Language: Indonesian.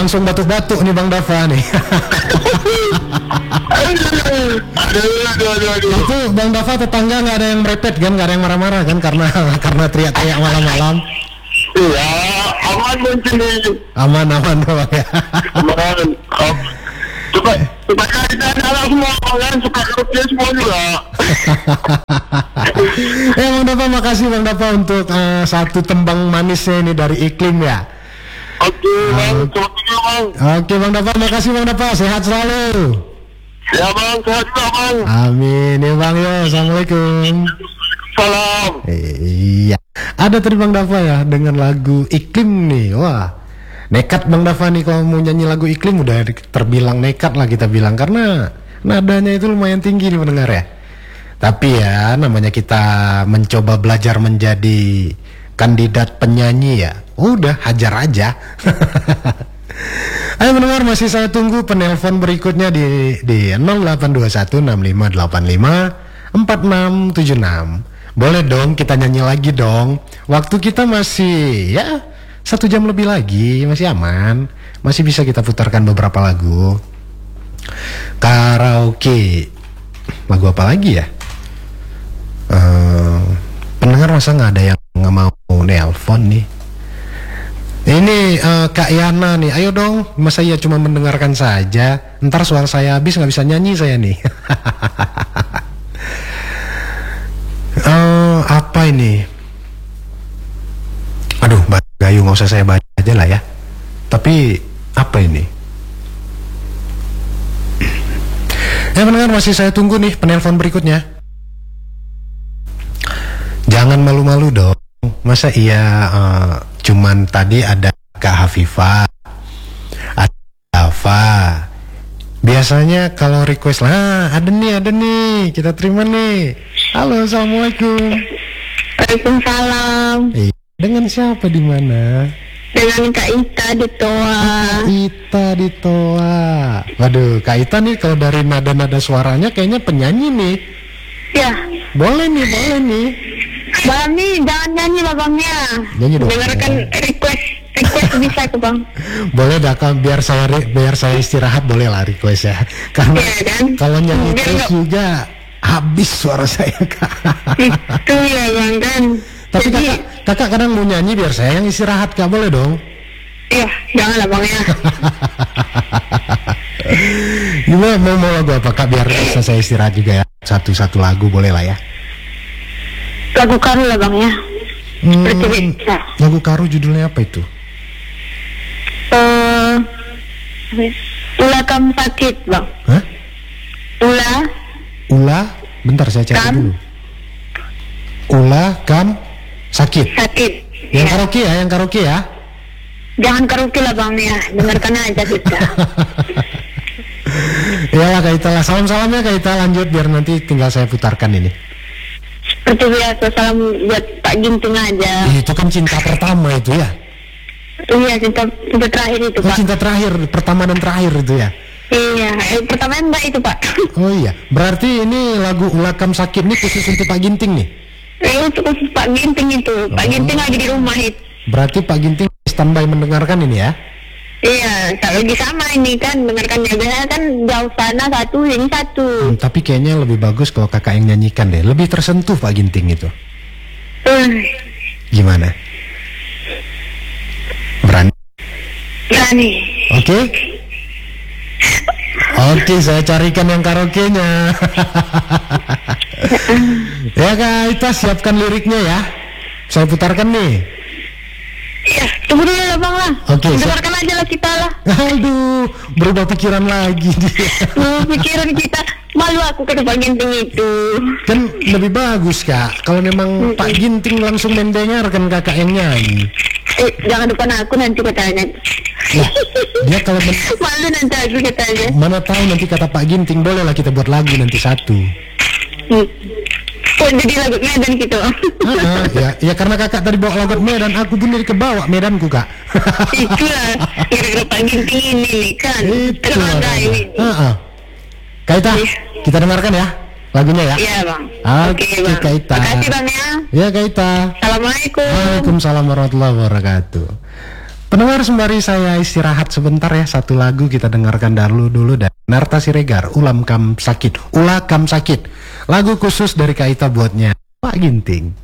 langsung batuk-batuk nih Bang Dafa nih. Aduh. Itu Bang Dafa tetangga nggak ada yang merepet kan, nggak ada yang marah-marah kan karena teriak-teriak malam-malam. Iya, aman mungkin ini. Aman Bang ya. Aman. Suka kita adalah semua orang suka kerja semua juga. Bang Dafa, makasih Bang Dafa untuk satu tembang manisnya ini dari Iklim ya. Oke, Bang. Bang. Oke Bang Dafa, makasih Bang Dafa, sehat selalu. Ya Bang, sehat juga Bang. Amin ya Bang ya. Assalamualaikum. Salam. Iya. Ada tadi Bang Dafa ya dengan lagu Iklim nih. Wah, nekat Bang Dafa nih kalau mau nyanyi lagu Iklim, udah terbilang nekat lah kita bilang, karena nadanya itu lumayan tinggi nih pendengar ya. Tapi ya namanya kita mencoba belajar menjadi kandidat penyanyi ya, udah hajar aja. Ayo mendengar, masih saya tunggu penelpon berikutnya di 082165854676. Boleh dong kita nyanyi lagi dong. Waktu kita masih ya 1 jam lebih lagi, masih aman. Masih bisa kita putarkan beberapa lagu karaoke. Lagu apa lagi ya? Pendengar masa nggak ada yang nggak mau nelpon nih? Ini Kak Yana nih, ayo dong. Masa iya cuma mendengarkan saja? Ntar suara saya habis nggak bisa nyanyi saya nih. Apa ini? Aduh, Mbak Gayu, nggak usah saya baca aja lah ya. Tapi apa ini? Pendengar, masih saya tunggu nih penelpon berikutnya. Jangan malu-malu dong. Masa iya cuman tadi ada Kak Hafifah, ada Dafa. Biasanya kalau request lah ada nih, kita terima nih. Halo, assalamualaikum. Waalaikumsalam. Dengan siapa di mana? Dengan Kak Ita di Toa. Ita di Toa. Waduh, Kak Ita nih kalau dari nada-nada suaranya kayaknya penyanyi nih. Ya. Boleh nih. Bang nih, jangan nyanyi lah Bangnya. Nyanyi dong. Dengarkan request bisa ke Bang. Boleh dah Kak, biar saya istirahat, boleh lah request ya. Karena ya, kan? Kalau nyanyi terus juga habis suara saya Kak. Itu ya Bang kan. Tapi jadi, kakak kadang mau nyanyi biar saya yang istirahat Kak, boleh dong? Iya, jangan lah Bang ya. Gimana, mau lagu apa Kak biar bisa saya istirahat juga ya? Satu lagu boleh lah ya. Lagu Karu lah Bang ya. Lagu Karu judulnya apa itu? Ula Kam Sakit Bang. Hah? Ula. Bentar saya cari dulu. Ula Kam Sakit. Yang ya. karaoke ya. Jangan karaoke lah Bang ya. Dengarkan aja kita. Iyalah Kak Ita lah. Salam-salamnya Kak Ita, lanjut biar nanti tinggal saya putarkan ini. Seperti biasa, salam buat Pak Ginting aja. Itu kan cinta pertama itu ya? Iya, cinta terakhir itu Pak. Cinta terakhir, pertama dan terakhir itu ya? Iya, pertama enggak itu Pak. Oh iya, berarti ini lagu Ula Kam Sakit ini khusus untuk Pak Ginting nih? Itu khusus Pak Ginting itu. Pak Ginting lagi di rumah itu. Berarti Pak Ginting standby mendengarkan ini ya? Iya, lagi sama ini kan, dengarkannya. Biasanya kan jauh sana satu, ini satu. Tapi kayaknya lebih bagus kalau kakak yang nyanyikan deh. Lebih tersentuh Pak Ginting itu. Gimana? Berani? Oke, saya carikan yang karaoke-nya. Ya Kak Ita, siapkan liriknya ya. Saya putarkan nih. Ya, tunggu dulu lah Bang lah. Oke, dengarkan aja lah kita lah. Aduh, berubah pikiran lagi dia. Pikiran kita, malu aku ke Pak Ginting itu. Kan lebih bagus Kak, kalau memang Pak Ginting langsung mendengarkan kakak yang nyanyi. Jangan depan aku nanti katanya. Nah, dia kalau malu nanti aku katanya. Mana tahu nanti kata Pak Ginting, bolehlah kita buat lagu nanti satu. Oh, jadi lagu Medan gitu. Ya karena kakak tadi bawa lagu Medan, aku pun jadi kebawa Medanku Kak. Itulah, kira-kira Pak Ginting ini nih kan. Terangga ini. Kak Ita, kita dengarkan ya lagunya ya. Iya Bang. Oke Bang. Kak Ita. Makasih Bang ya. Ya Kak Ita. Assalamualaikum. Waalaikumsalam warahmatullahi wabarakatuh. Pendengar, sembari saya istirahat sebentar ya, satu lagu kita dengarkan dulu dari Narta Siregar, Ulam Kam Sakit. Lagu khusus dari Kaita buatnya Pak Ginting.